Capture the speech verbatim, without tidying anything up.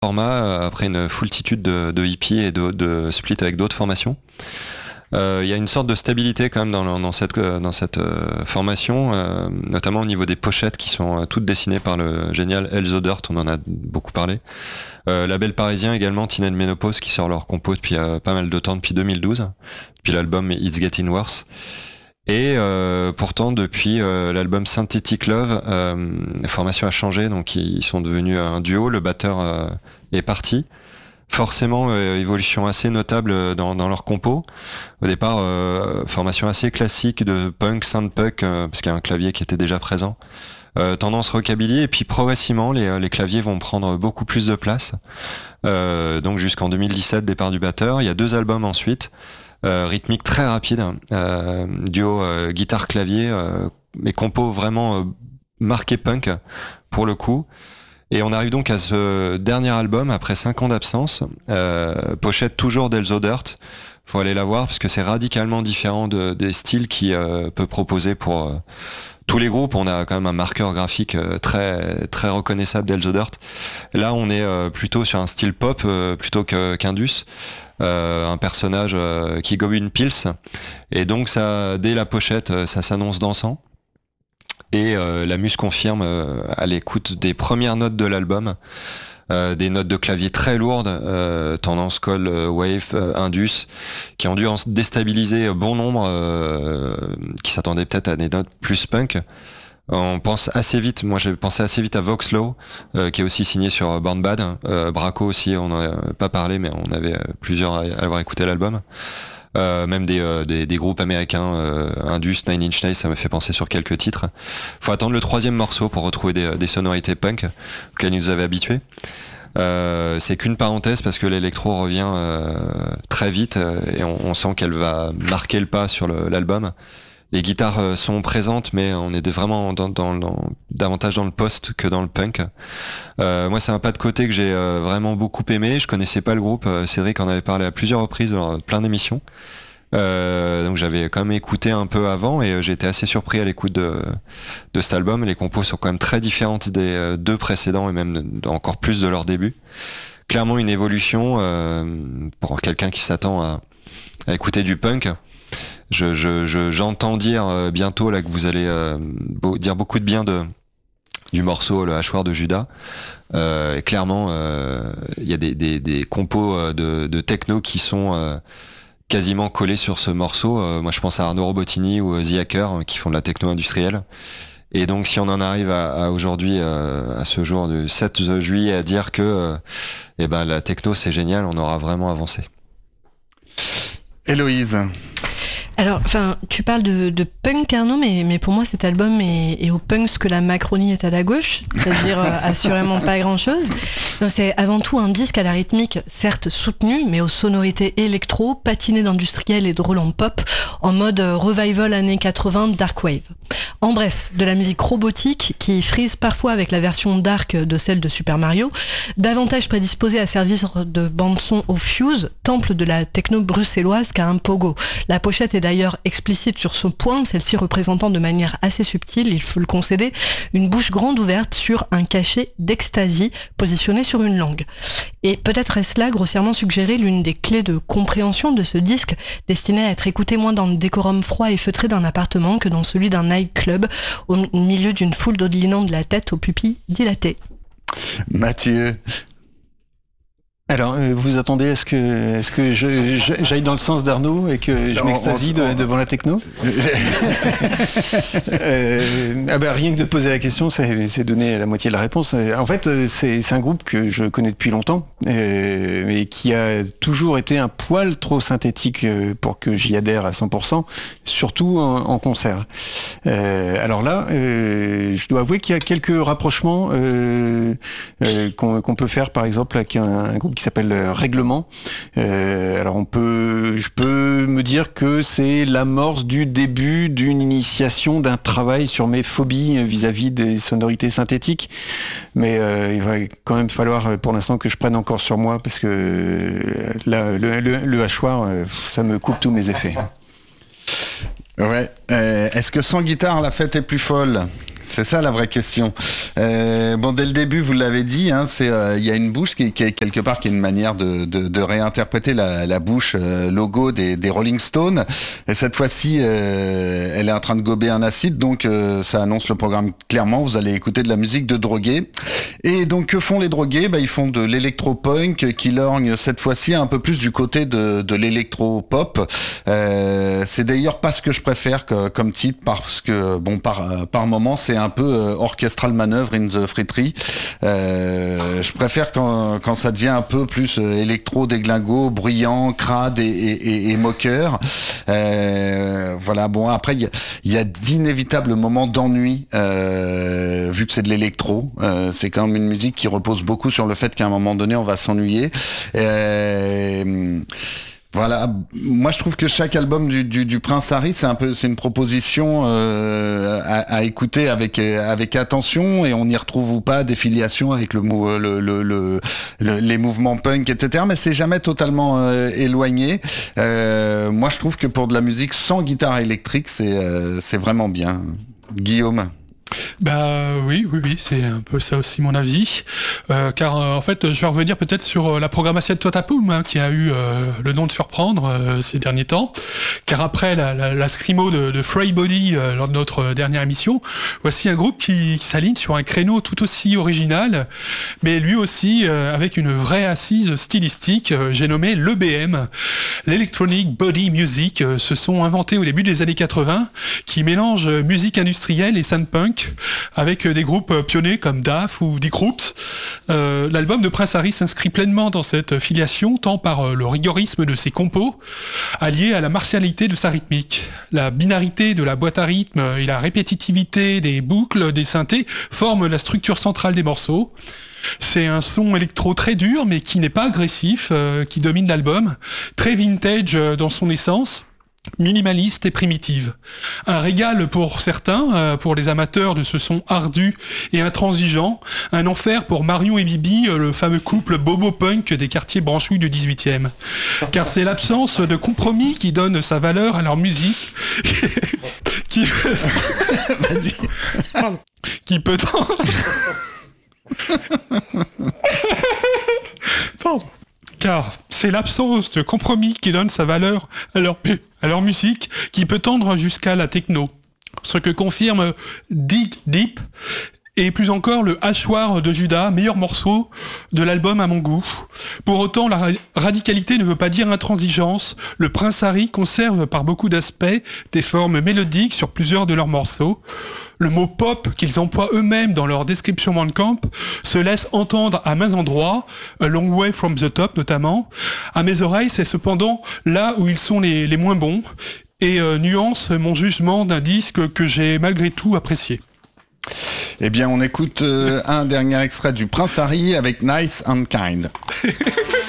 format après une foultitude de, de E P et de, de splits avec d'autres formations. Il euh, y a une sorte de stabilité quand même dans, dans cette, dans cette euh, formation, euh, notamment au niveau des pochettes qui sont euh, toutes dessinées par le génial Elzo Dirt, on en a beaucoup parlé. Euh, label parisien également, Teenage Menopause, qui sort leur compo depuis euh, pas mal de temps, depuis deux mille douze, depuis l'album It's Getting Worse. Et euh, pourtant, depuis euh, l'album Synthetic Love, euh, la formation a changé, donc ils sont devenus un duo, le batteur euh, est parti. Forcément, euh, évolution assez notable dans, dans leur compo. Au départ, euh, formation assez classique de punk, synth-punk, euh, parce qu'il y a un clavier qui était déjà présent. Euh, tendance rockabilly, et puis progressivement, les, les claviers vont prendre beaucoup plus de place. Euh, donc jusqu'en deux mille dix-sept, départ du batteur. Il y a deux albums ensuite, euh, rythmique très rapide, euh, duo euh, guitare-clavier, euh, mais compo vraiment euh, marqué punk pour le coup. Et on arrive donc à ce dernier album après cinq ans d'absence, euh, pochette toujours d'Elzo Dirt. Faut aller la voir parce que c'est radicalement différent de, des styles qu'il euh, peut proposer pour euh, tous les groupes. On a quand même un marqueur graphique euh, très très reconnaissable d'Elzo Dirt. Là, on est euh, plutôt sur un style pop euh, plutôt que, qu'Indus. Euh, un personnage euh, qui gobe une pils. Et donc ça, dès la pochette, ça s'annonce dansant. Et euh, la muse confirme euh, à l'écoute des premières notes de l'album, euh, des notes de clavier très lourdes, euh, tendance call, euh, wave, euh, indus, qui ont dû en déstabiliser bon nombre, euh, qui s'attendaient peut-être à des notes plus punk. On pense assez vite, moi j'ai pensé assez vite à Voxlow, euh, qui est aussi signé sur Born Bad, euh, Braco aussi, on n'en a pas parlé, mais on avait plusieurs à avoir écouté l'album. Euh, même des, euh, des, des groupes américains, euh, Indus, Nine Inch Nails, ça m'a fait penser sur quelques titres. Faut attendre le troisième morceau pour retrouver des, des sonorités punk auxquelles ils nous avaient habitués. Euh, c'est qu'une parenthèse parce que l'électro revient euh, très vite et on, on sent qu'elle va marquer le pas sur le, l'album. Les guitares sont présentes, mais on est vraiment dans, dans, dans, davantage dans le post que dans le punk. Euh, moi, c'est un pas de côté que j'ai euh, vraiment beaucoup aimé. Je connaissais pas le groupe. Cédric en avait parlé à plusieurs reprises dans plein d'émissions. Euh, donc j'avais quand même écouté un peu avant et j'ai été assez surpris à l'écoute de, de cet album. Les compos sont quand même très différentes des deux précédents et même encore plus de leur début. Clairement une évolution euh, pour quelqu'un qui s'attend à, à écouter du punk. Je, je, je, j'entends dire euh, bientôt là que vous allez euh, beau, dire beaucoup de bien de du morceau Le Hachoir de Judas. Euh, et clairement, il euh, y a des, des, des compos de, de techno qui sont euh, quasiment collés sur ce morceau. Euh, moi, je pense à Arnaud Robotini ou The Hacker qui font de la techno industrielle. Et donc, si on en arrive à, à aujourd'hui, euh, à ce jour du sept juillet, à dire que euh, eh ben, la techno c'est génial, on aura vraiment avancé. Héloïse. Alors, enfin, tu parles de, de punk, Arnaud, mais, mais pour moi, cet album est, est au punk ce que la Macronie est à la gauche, c'est-à-dire euh, assurément pas grand-chose. Donc, c'est avant tout un disque à la rythmique, certes soutenu, mais aux sonorités électro, patinées d'industriel et de Roland pop, en mode euh, revival années quatre-vingts dark wave. En bref, de la musique robotique qui frise parfois avec la version dark de celle de Super Mario, davantage prédisposée à servir de bande-son au Fuse, temple de la techno bruxelloise qu'à un pogo. La pochette est d'ailleurs explicite sur ce point, celle-ci représentant de manière assez subtile, il faut le concéder, une bouche grande ouverte sur un cachet d'ecstasy positionné sur une langue. Et peut-être est-ce là grossièrement suggéré l'une des clés de compréhension de ce disque, destiné à être écouté moins dans le décorum froid et feutré d'un appartement que dans celui d'un nightclub, au milieu d'une foule dodelinant de la tête aux pupilles dilatées. Mathieu. Alors, euh, vous attendez à ce que, est-ce que je, je, j'aille dans le sens d'Arnaud et que je m'extasie de, devant la techno euh, ah bah, rien que de poser la question, c'est, c'est donner la moitié de la réponse. En fait, c'est, c'est un groupe que je connais depuis longtemps euh, et qui a toujours été un poil trop synthétique pour que j'y adhère à cent pour cent, surtout en, en concert. Euh, alors là, euh, je dois avouer qu'il y a quelques rapprochements euh, euh, qu'on, qu'on peut faire, par exemple, avec un, un groupe qui s'appelle Règlement. Euh, alors on peut, je peux me dire que c'est l'amorce du début d'une initiation d'un travail sur mes phobies vis-à-vis des sonorités synthétiques. Mais euh, il va quand même falloir pour l'instant que je prenne encore sur moi parce que là, le, le, le hachoir, ça me coupe tous mes effets. Ouais. Euh, est-ce que sans guitare, la fête est plus folle ? C'est ça la vraie question. Euh, bon, dès le début, vous l'avez dit, hein, c'est il euh, y a une bouche qui, qui est quelque part qui est une manière de, de, de réinterpréter la, la bouche euh, logo des, des Rolling Stones. Et cette fois-ci, euh, elle est en train de gober un acide, donc euh, ça annonce le programme clairement. Vous allez écouter de la musique de drogués. Et donc que font les drogués ? Bah, ils font de l'électro-punk qui lorgne cette fois-ci un peu plus du côté de, de l'électro-pop. Euh, c'est d'ailleurs pas ce que je préfère que, comme titre, parce que bon, par par moment, c'est un peu euh, orchestral manœuvre in the friterie. Euh, je préfère quand quand ça devient un peu plus euh, électro déglingo, bruyant, crade et, et, et, et moqueur. Euh, voilà. Bon, après il y a, y a d'inévitables moments d'ennui euh, vu que c'est de l'électro. Euh, c'est quand même une musique qui repose beaucoup sur le fait qu'à un moment donné, on va s'ennuyer. Euh, Voilà, moi je trouve que chaque album du, du, du Prince Harry, c'est un peu, c'est une proposition euh, à, à écouter avec avec attention, et on y retrouve ou pas des filiations avec le, le, le, le, le les mouvements punk, et cetera. Mais c'est jamais totalement euh, éloigné. Euh, moi je trouve que pour de la musique sans guitare électrique, c'est euh, c'est vraiment bien. Guillaume. Bah oui, oui, oui, c'est un peu ça aussi mon avis. Euh, car euh, en fait, je vais revenir peut-être sur euh, la programmation de Totapoum, hein, qui a eu euh, le nom de surprendre euh, ces derniers temps. Car après la, la, la scrimo de, de Frey Body euh, lors de notre dernière émission, voici un groupe qui, qui s'aligne sur un créneau tout aussi original, mais lui aussi euh, avec une vraie assise stylistique. Euh, j'ai nommé l'E B M, l'Electronic Body Music. Euh, se sont inventés au début des années quatre-vingts, qui mélange musique industrielle et soundpunk, avec des groupes pionniers comme D A F ou Dick Roots. Euh, l'album de Prince Harry s'inscrit pleinement dans cette filiation, tant par le rigorisme de ses compos, allié à la martialité de sa rythmique. La binarité de la boîte à rythme et la répétitivité des boucles, des synthés, forment la structure centrale des morceaux. C'est un son électro très dur, mais qui n'est pas agressif, euh, qui domine l'album, très vintage dans son essence, minimaliste et primitive. Un régal pour certains, euh, pour les amateurs de ce son ardu et intransigeant, un enfer pour Marion et Bibi, euh, le fameux couple bobo-punk des quartiers branchouilles du dix-huitième. Car c'est l'absence de compromis qui donne sa valeur à leur musique, qui peut... Vas-y. qui peut tendre... Pardon. Car c'est l'absence de compromis qui donne sa valeur à leur, à leur musique, qui peut tendre jusqu'à la techno. Ce que confirme Dig Deep, et plus encore le Hachoir de Judas, meilleur morceau de l'album à mon goût. Pour autant, la ra- radicalité ne veut pas dire intransigeance. Le Prince Harry conserve par beaucoup d'aspects des formes mélodiques sur plusieurs de leurs morceaux. Le mot pop qu'ils emploient eux-mêmes dans leur description Bandcamp se laisse entendre à maints endroits, A Long Way From The Top notamment. À mes oreilles, c'est cependant là où ils sont les, les moins bons, et euh, nuance mon jugement d'un disque que j'ai malgré tout apprécié. Eh bien, on écoute euh, un dernier extrait du Prince Harry avec Nice and Kind.